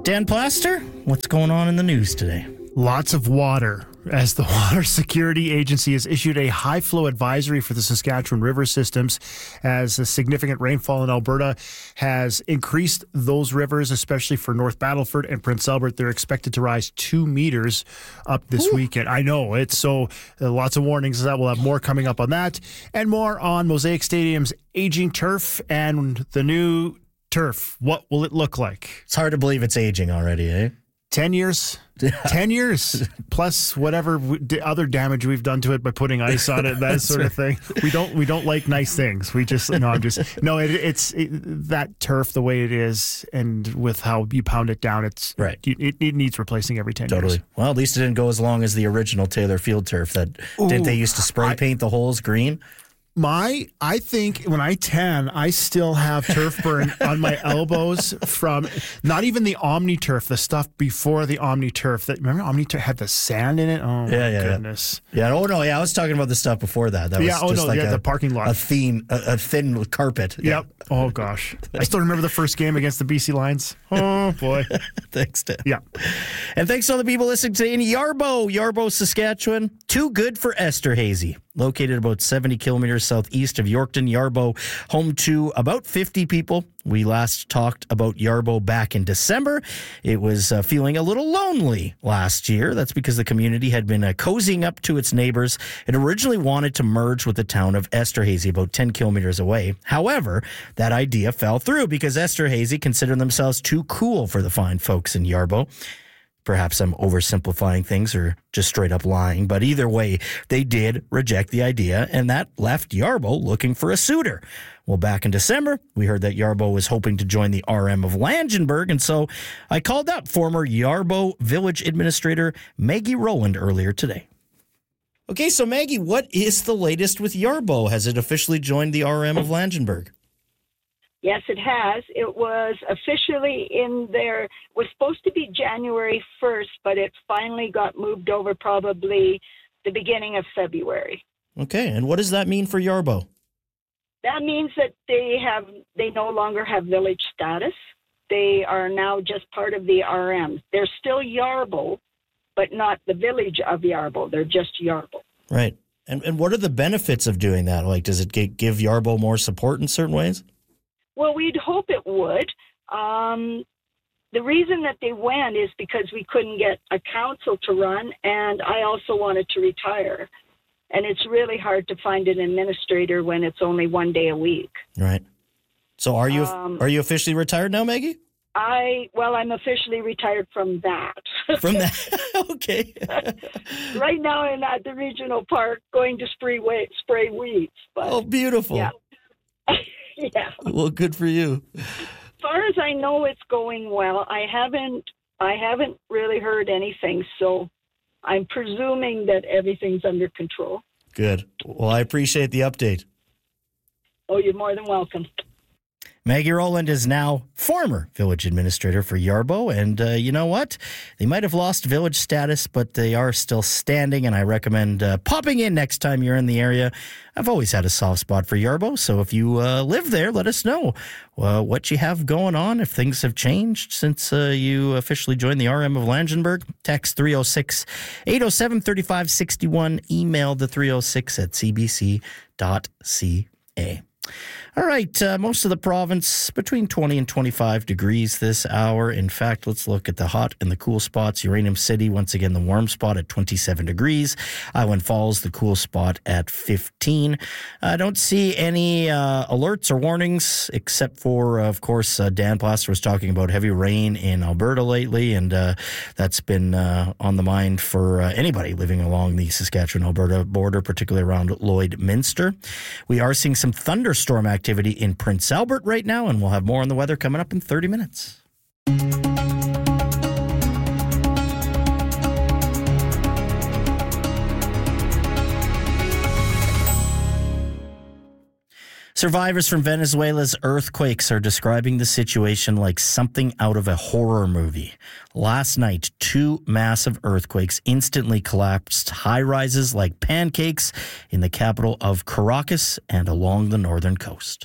Dan Plaster, what's going on in the news today? Lots of water, as the Water Security Agency has issued a high flow advisory for the Saskatchewan river systems, as a significant rainfall in Alberta has increased those rivers, especially for North Battleford and Prince Albert. They're expected to rise 2 meters up this weekend. I know, it's so lots of warnings that we'll have more coming up on that, and more on Mosaic Stadium's aging turf and the new turf. What will it look like? It's hard to believe it's aging already, eh? 10 years. 10 years plus whatever other damage we've done to it by putting ice on it, that sort of thing. We don't like nice things. We just it's that turf the way it is, and with how you pound it down, it's right. It needs replacing every 10 totally. years. Well, at least it didn't go as long as the original Taylor Field turf that didn't they used to spray paint the holes green? I think when I tan, I still have turf burn on my elbows from not even the OmniTurf, the stuff before the OmniTurf. Remember OmniTurf had the sand in it? Oh, my goodness. Yeah, I was talking about the stuff before that. That was the parking lot. A thin carpet. Yep. Oh, gosh. I still remember the first game against the BC Lions. Oh, boy. Thanks, Tim. Yeah. And thanks to all the people listening today in Yarbo, Saskatchewan. Too good for Esterhazy. Located about 70 kilometers southeast of Yorkton, Yarbo, home to about 50 people. We last talked about Yarbo back in December. It was feeling a little lonely last year. That's because the community had been cozying up to its neighbors. It originally wanted to merge with the town of Esterhazy, about 10 kilometers away. However, that idea fell through because Esterhazy considered themselves too cool for the fine folks in Yarbo. Perhaps I'm oversimplifying things or just straight up lying, but either way, they did reject the idea, and that left Yarbo looking for a suitor. Well, back in December, we heard that Yarbo was hoping to join the RM of Langenburg, and so I called up former Yarbo Village Administrator Maggie Rowland earlier today. Okay, so Maggie, what is the latest with Yarbo? Has it officially joined the RM of Langenburg? Yes, it has. It was officially in there. It was supposed to be January 1st, but it finally got moved over probably the beginning of February. Okay, and what does that mean for Yarbo? That means that they no longer have village status. They are now just part of the RM. They're still Yarbo, but not the village of Yarbo. They're just Yarbo. Right. And what are the benefits of doing that? Like, does it give Yarbo more support in certain ways? Well, we'd hope it would. The reason that they went is because we couldn't get a council to run, and I also wanted to retire. And it's really hard to find an administrator when it's only one day a week. Right. So are you officially retired now, Maggie? I'm officially retired from that. From that? Okay. Right now I'm at the regional park going to spray weeds. But, oh, beautiful. Yeah. Yeah. Well, good for you. As far as I know, it's going well. I haven't really heard anything, so I'm presuming that everything's under control. Good. Well, I appreciate the update. Oh, you're more than welcome. Maggie Rowland is now former village administrator for Yarbo, and you know what? They might have lost village status, but they are still standing, and I recommend popping in next time you're in the area. I've always had a soft spot for Yarbo, so if you live there, let us know what you have going on, if things have changed since you officially joined the RM of Langenburg. Text 306-807-3561, email the 306@cbc.ca. All right, most of the province between 20 and 25 degrees this hour. In fact, let's look at the hot and the cool spots. Uranium City, once again, the warm spot at 27 degrees. Island Falls, the cool spot at 15. I don't see any alerts or warnings except for, of course, Dan Plaster was talking about heavy rain in Alberta lately, and that's been on the mind for anybody living along the Saskatchewan-Alberta border, particularly around Lloydminster. We are seeing some thunderstorm activity in Prince Albert right now, and we'll have more on the weather coming up in 30 minutes. Survivors from Venezuela's earthquakes are describing the situation like something out of a horror movie. Last night, 2 massive earthquakes instantly collapsed high-rises like pancakes in the capital of Caracas and along the northern coast.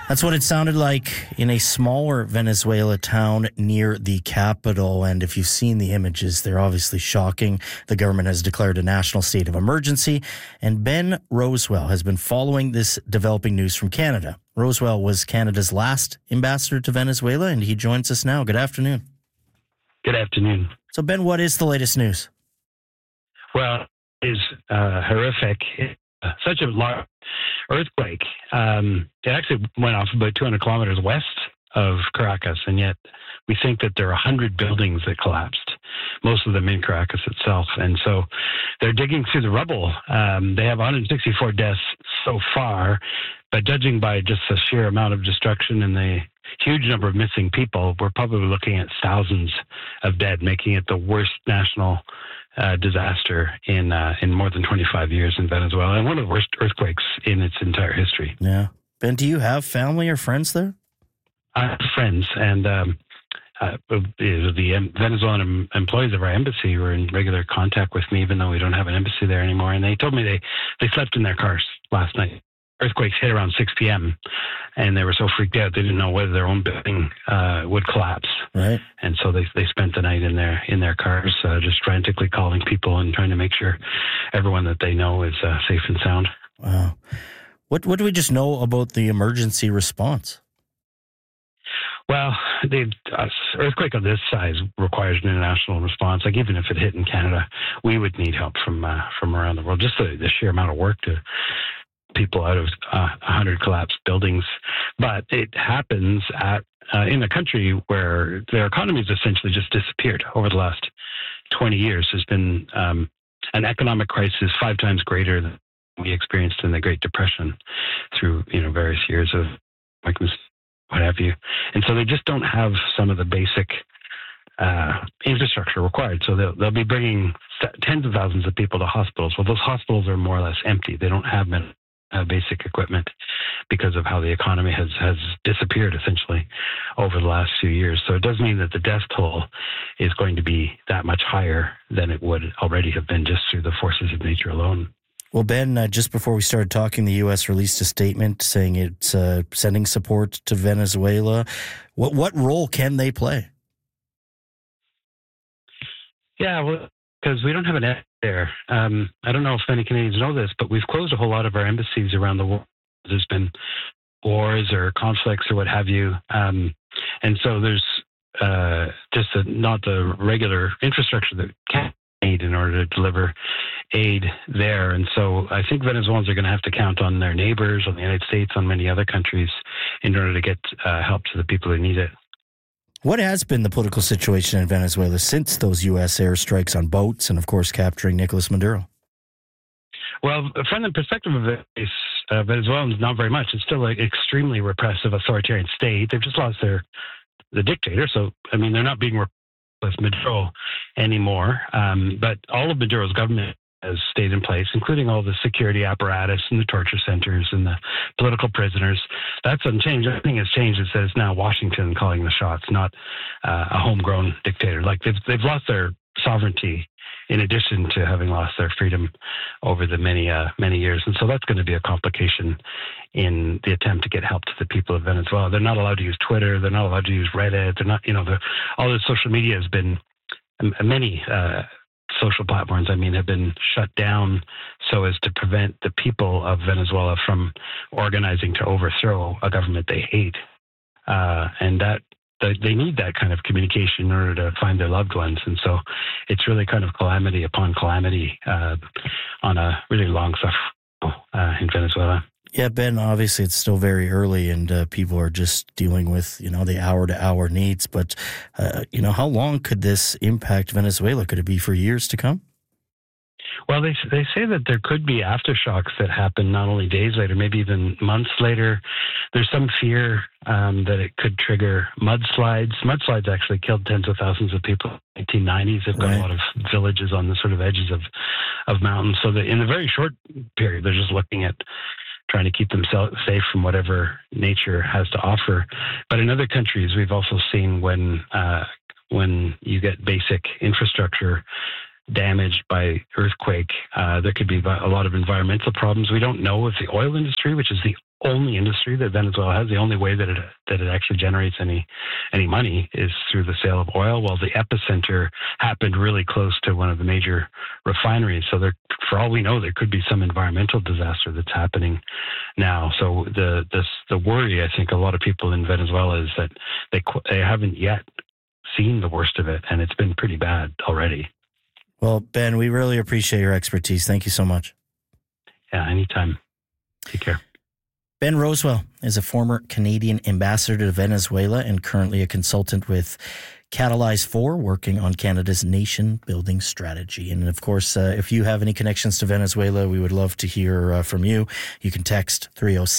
That's what it sounded like in a smaller Venezuela town near the capital. And if you've seen the images, they're obviously shocking. The government has declared a national state of emergency. And Ben Rosewell has been following this developing news from Canada. Rosewell was Canada's last ambassador to Venezuela, and he joins us now. Good afternoon. Good afternoon. So, Ben, what is the latest news? Well, it is horrific. Such a large earthquake. It actually went off about 200 kilometers west of Caracas, and yet we think that there are 100 buildings that collapsed, most of them in Caracas itself. And so they're digging through the rubble. They have 164 deaths so far, but judging by just the sheer amount of destruction and the huge number of missing people, we're probably looking at thousands of dead, making it the worst national disaster in more than 25 years in Venezuela, and one of the worst earthquakes in its entire history. Yeah. Ben, do you have family or friends there? I have friends, and the Venezuelan employees of our embassy were in regular contact with me, even though we don't have an embassy there anymore. And they told me they slept in their cars last night. Earthquakes hit around 6 p.m., and they were so freaked out they didn't know whether their own building would collapse. Right. And so they spent the night in their cars, just frantically calling people and trying to make sure everyone that they know is safe and sound. Wow. What do we just know about the emergency response? Well, the earthquake of this size requires an international response. Like, even if it hit in Canada, we would need help from around the world. Just the sheer amount of work to people out of 100 collapsed buildings. But it happens in a country where their economy has essentially just disappeared over the last 20 years. There's been an economic crisis 5 times greater than we experienced in the Great Depression through various years of what have you. And so they just don't have some of the basic infrastructure required. So they'll be bringing tens of thousands of people to hospitals. Well, those hospitals are more or less empty. They don't have basic equipment because of how the economy has disappeared essentially over the last few years. So it does mean that the death toll is going to be that much higher than it would already have been just through the forces of nature alone. Well, Ben, just before we started talking, the U.S. released a statement saying it's sending support to Venezuela. What role can they play? Yeah, well, because we don't have an embassy there. I don't know if many Canadians know this, but we've closed a whole lot of our embassies around the world. There's been wars or conflicts or what have you. And so there's just not the regular infrastructure that can need in order to deliver aid there. And so I think Venezuelans are going to have to count on their neighbors, on the United States, on many other countries in order to get help to the people who need it. What has been the political situation in Venezuela since those U.S. airstrikes on boats and, of course, capturing Nicolas Maduro? Well, from the perspective of Venezuelans, not very much. It's still an extremely repressive authoritarian state. They've just lost the dictator. So, I mean, they're not being with Maduro anymore. But all of Maduro's government has stayed in place, including all the security apparatus and the torture centers and the political prisoners. That's unchanged. Everything has changed. It says now Washington calling the shots, not a homegrown dictator. Like they've lost their sovereignty in addition to having lost their freedom over the many years. And so that's going to be a complication in the attempt to get help to the people of Venezuela. They're not allowed to use Twitter. They're not allowed to use Reddit. They're not, all the social media has been, many social platforms, have been shut down so as to prevent the people of Venezuela from organizing to overthrow a government they hate. And that they need that kind of communication in order to find their loved ones. And so it's really kind of calamity upon calamity on a really long suffer in Venezuela. Yeah, Ben, obviously it's still very early and people are just dealing with, the hour-to-hour needs. But, how long could this impact Venezuela? Could it be for years to come? Well, they say that there could be aftershocks that happen not only days later, maybe even months later. There's some fear that it could trigger mudslides. Mudslides actually killed tens of thousands of people in the 1990s. They've got a lot of villages on the sort of edges of mountains. So in the very short period, they're just looking at trying to keep themselves safe from whatever nature has to offer. But in other countries, we've also seen when you get basic infrastructure damaged by earthquake, there could be a lot of environmental problems. We don't know if the oil industry, which is the only industry that Venezuela has. The only way that it actually generates any money is through the sale of oil. Well, the epicenter happened really close to one of the major refineries. So there, for all we know, there could be some environmental disaster that's happening now. So the worry, I think, a lot of people in Venezuela is that they haven't yet seen the worst of it, and it's been pretty bad already. Well, Ben, we really appreciate your expertise. Thank you so much. Yeah, anytime. Take care. Ben Rosewell is a former Canadian ambassador to Venezuela and currently a consultant with Catalyze 4, working on Canada's nation-building strategy. And, of course, if you have any connections to Venezuela, we would love to hear from you. You can text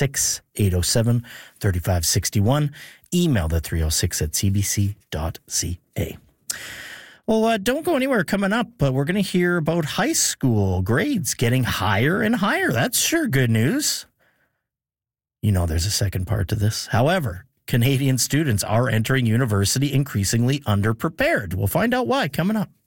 306-807-3561, email the 306@cbc.ca. Well, don't go anywhere. Coming up, we're going to hear about high school grades getting higher and higher. That's sure good news. You know there's a second part to this. However, Canadian students are entering university increasingly underprepared. We'll find out why coming up.